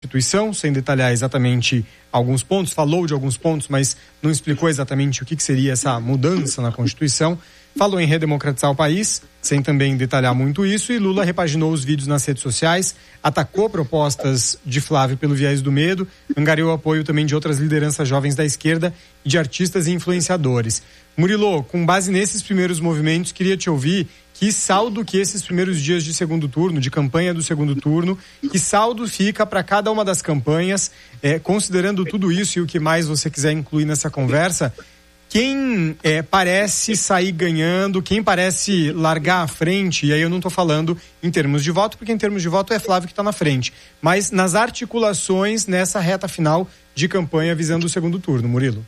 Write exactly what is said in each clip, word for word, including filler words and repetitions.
Constituição, sem detalhar exatamente alguns pontos, falou de alguns pontos, mas não explicou exatamente o que, que seria essa mudança na Constituição. Falou em redemocratizar o país, sem também detalhar muito isso, e Lula repaginou os vídeos nas redes sociais, atacou propostas de Flávio pelo viés do medo, angariou apoio também de outras lideranças jovens da esquerda e de artistas e influenciadores. Murilo, com base nesses primeiros movimentos, queria te ouvir que saldo que esses primeiros dias de segundo turno, de campanha do segundo turno, que saldo fica para cada uma das campanhas, é, considerando tudo isso e o que mais você quiser incluir nessa conversa, quem é, parece sair ganhando, quem parece largar à frente, e aí eu não estou falando em termos de voto, porque em termos de voto é Flávio que está na frente, mas nas articulações nessa reta final de campanha visando o segundo turno, Murilo.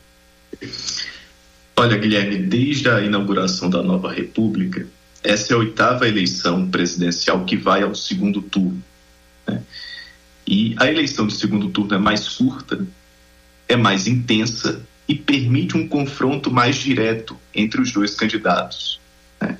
Olha, Guilherme, desde a inauguração da nova república, essa é a oitava eleição presidencial que vai ao segundo turno, né? E a eleição do segundo turno é mais curta, é mais intensa e permite um confronto mais direto entre os dois candidatos, né?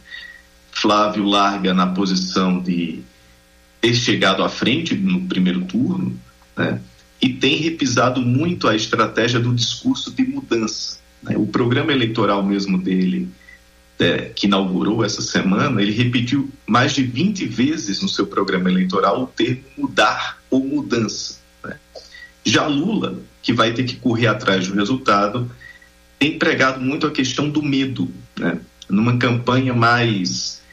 Flávio larga na posição de ter chegado à frente no primeiro turno, né? E tem repisado muito a estratégia do discurso de mudança, né? O programa eleitoral mesmo dele, é, que inaugurou essa semana, ele repetiu mais de vinte vezes no seu programa eleitoral o termo mudar ou mudança, né? Já Lula, que vai ter que correr atrás do resultado, tem pregado muito a questão do medo, né? Numa campanha mais,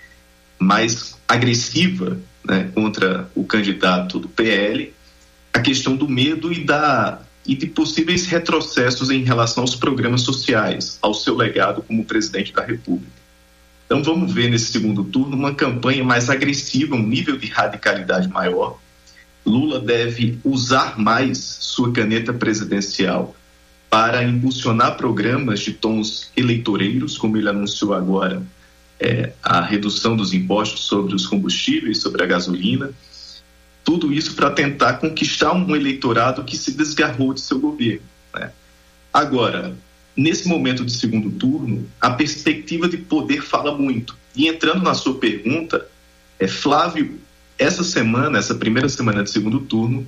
mais agressiva, né, contra o candidato do P L, a questão do medo e, da, e de possíveis retrocessos em relação aos programas sociais, ao seu legado como presidente da República. Então vamos ver nesse segundo turno uma campanha mais agressiva, um nível de radicalidade maior. Lula deve usar mais sua caneta presidencial para impulsionar programas de tons eleitoreiros, como ele anunciou agora, é, a redução dos impostos sobre os combustíveis, sobre a gasolina. Tudo isso para tentar conquistar um eleitorado que se desgarrou de seu governo, né? Agora, nesse momento de segundo turno, a perspectiva de poder fala muito. E entrando na sua pergunta, é, Flávio, essa semana, essa primeira semana de segundo turno,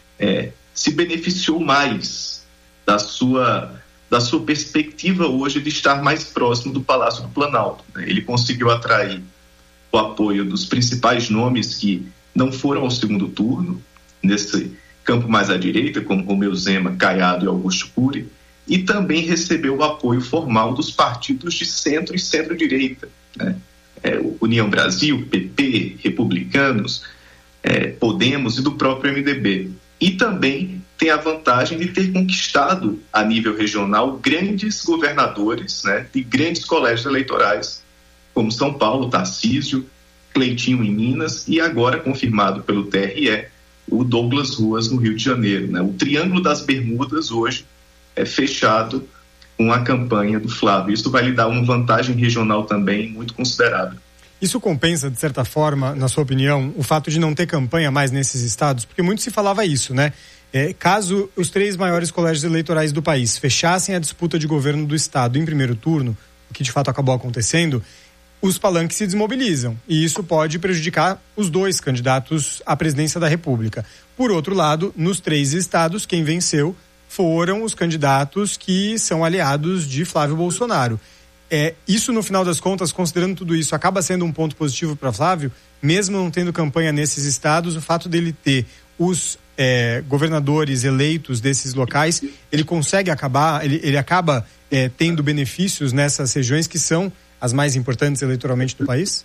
é, se beneficiou mais da sua, da sua perspectiva hoje de estar mais próximo do Palácio do Planalto, né? Ele conseguiu atrair o apoio dos principais nomes que não foram ao segundo turno, nesse campo mais à direita, como Romeu Zema, Caiado e Augusto Cury, e também recebeu o apoio formal dos partidos de centro e centro-direita, né? É, União Brasil, P P, Republicanos, é, Podemos e do próprio M D B. E também tem a vantagem de ter conquistado a nível regional grandes governadores, né, de grandes colégios eleitorais, como São Paulo, Tarcísio, Cleitinho em Minas e agora confirmado pelo T R E, o Douglas Ruas no Rio de Janeiro, né? O Triângulo das Bermudas hoje é fechado com a campanha do Flávio. Isso vai lhe dar uma vantagem regional também muito considerável. Isso compensa, de certa forma, na sua opinião, o fato de não ter campanha mais nesses estados? Porque muito se falava isso, né? É, caso os três maiores colégios eleitorais do país fechassem a disputa de governo do estado em primeiro turno, o que de fato acabou acontecendo, os palanques se desmobilizam e isso pode prejudicar os dois candidatos à presidência da República. Por outro lado, nos três estados, quem venceu foram os candidatos que são aliados de Flávio Bolsonaro. É, isso, no final das contas, considerando tudo isso, acaba sendo um ponto positivo para Flávio, mesmo não tendo campanha nesses estados, o fato dele ter os é, governadores eleitos desses locais, ele consegue acabar, ele, ele acaba é, tendo benefícios nessas regiões que são as mais importantes eleitoralmente do país?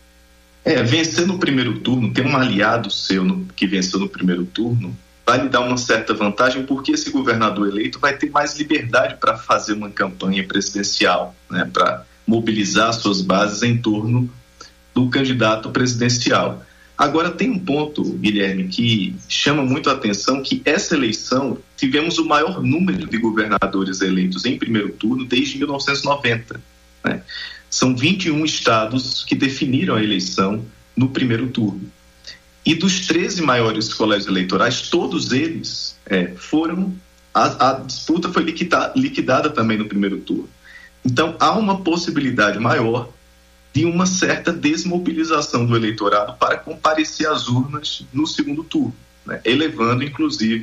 É, vencer no primeiro turno, ter um aliado seu no, que venceu no primeiro turno, vai lhe dar uma certa vantagem, porque esse governador eleito vai ter mais liberdade para fazer uma campanha presidencial, né, para mobilizar suas bases em torno do candidato presidencial. Agora, tem um ponto, Guilherme, que chama muito a atenção, que essa eleição tivemos o maior número de governadores eleitos em primeiro turno desde mil novecentos e noventa, né? São vinte e um estados que definiram a eleição no primeiro turno. E dos treze maiores colégios eleitorais, todos eles é, foram... A, a disputa foi liquida, liquidada também no primeiro turno. Então, há uma possibilidade maior de uma certa desmobilização do eleitorado para comparecer às urnas no segundo turno, né? Elevando, inclusive,